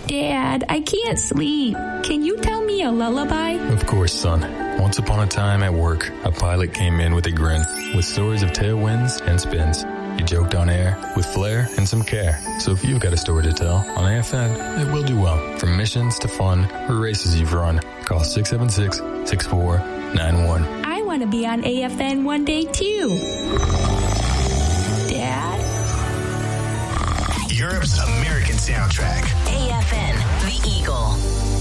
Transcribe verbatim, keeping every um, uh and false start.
Dad, I can't sleep. Can you tell me a lullaby? Of course, son. Once upon a time at work, a pilot came in with a grin, with stories of tailwinds and spins. He joked on air, with flair and some care. So if you've got a story to tell, on A F N, it will do well. From missions to fun, or races you've run, call six seven six, six four nine one. I want to be on A F N one day, too. Dad? Europe's American soundtrack. A F N, The Eagle.